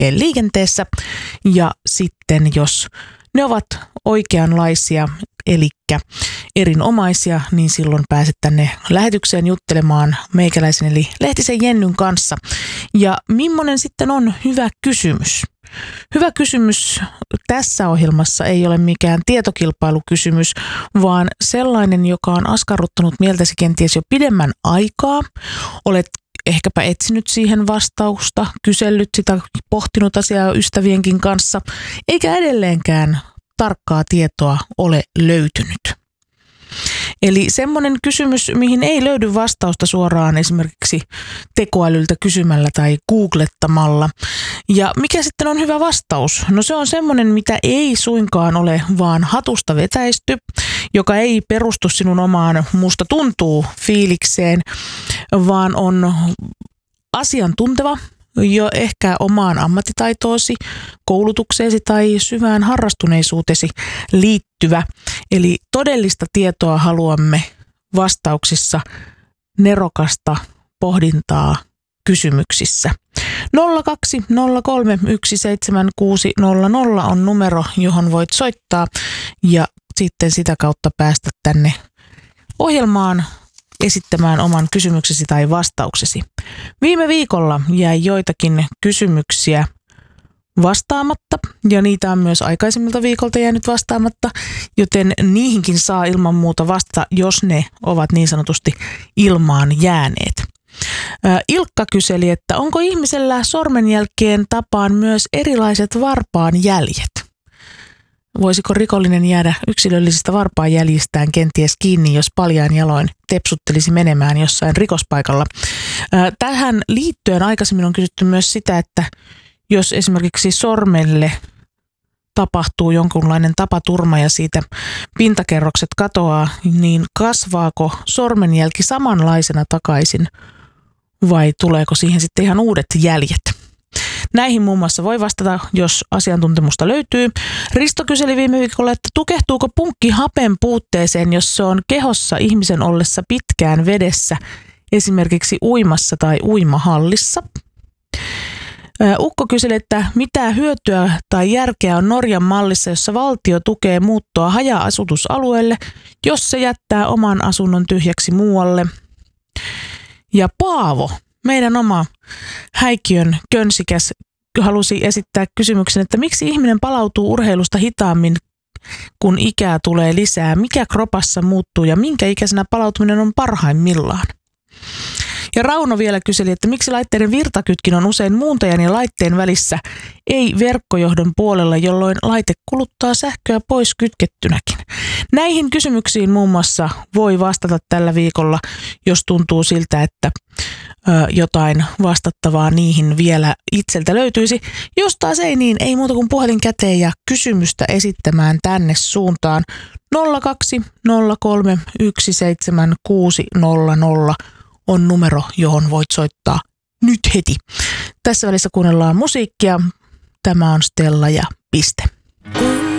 liikenteessä. Ja sitten jos ne ovat oikeanlaisia, eli erinomaisia, niin silloin pääset tänne lähetykseen juttelemaan meikäläisen eli Lehtisen Jennyn kanssa. Ja millainen sitten on hyvä kysymys? Hyvä kysymys tässä ohjelmassa ei ole mikään tietokilpailukysymys, vaan sellainen, joka on askarruttanut mieltäsi kenties jo pidemmän aikaa. Olet ehkäpä etsinyt siihen vastausta, kysellyt sitä, pohtinut asiaa ystävienkin kanssa, eikä edelleenkään tarkkaa tietoa ole löytynyt. Eli semmoinen kysymys, mihin ei löydy vastausta suoraan esimerkiksi tekoälyltä kysymällä tai googlettamalla. Ja mikä sitten on hyvä vastaus? No se on semmoinen, mitä ei suinkaan ole vaan hatusta vetäisty, joka ei perustu sinun omaan musta tuntuu fiilikseen, vaan on asiantunteva, jo ehkä omaan ammattitaitoosi, koulutukseesi tai syvään harrastuneisuutesi liittyvä. Eli todellista tietoa haluamme vastauksissa, nerokasta pohdintaa kysymyksissä. 0203 on numero, johon voit soittaa ja sitten sitä kautta päästä tänne ohjelmaan esittämään oman kysymyksesi tai vastauksesi. Viime viikolla jäi joitakin kysymyksiä vastaamatta ja niitä on myös aikaisemmilta viikolta jäänyt vastaamatta, joten niihinkin saa ilman muuta vastata, jos ne ovat niin sanotusti ilmaan jääneet. Ilkka kyseli, että onko ihmisellä sormenjälkien tapaan myös erilaiset varpaanjäljet? Voisiko rikollinen jäädä yksilöllisistä varpaanjäljistään kenties kiinni, jos paljain jaloin tepsuttelisi menemään jossain rikospaikalla? Tähän liittyen aikaisemmin on kysytty myös sitä, että jos esimerkiksi sormelle tapahtuu jonkunlainen tapaturma ja siitä pintakerrokset katoaa, niin kasvaako sormenjälki samanlaisena takaisin vai tuleeko siihen sitten ihan uudet jäljet? Näihin muun muassa voi vastata, jos asiantuntemusta löytyy. Risto kyseli viime viikolla, että tukehtuuko punkki hapen puutteeseen, jos se on kehossa ihmisen ollessa pitkään vedessä, esimerkiksi uimassa tai uimahallissa. Ukko kyseli, että mitä hyötyä tai järkeä on Norjan mallissa, jossa valtio tukee muuttoa haja-asutusalueelle, jos se jättää oman asunnon tyhjäksi muualle. Ja Paavo, meidän oma häikiön könsikäs, halusi esittää kysymyksen, että miksi ihminen palautuu urheilusta hitaammin, kun ikää tulee lisää, mikä kropassa muuttuu ja minkä ikäisenä palautuminen on parhaimmillaan. Ja Rauno vielä kyseli, että miksi laitteiden virtakytkin on usein muuntajan ja laitteen välissä, ei verkkojohdon puolella, jolloin laite kuluttaa sähköä pois kytkettynäkin. Näihin kysymyksiin muun muassa voi vastata tällä viikolla, jos tuntuu siltä, että jotain vastattavaa niihin vielä itseltä löytyisi. Jos taas ei niin, ei muuta kuin puhelin käteen ja kysymystä esittämään tänne suuntaan 0203 17600 on numero, johon voit soittaa nyt heti. Tässä välissä kuunnellaan musiikkia. Tämä on Stella ja piste.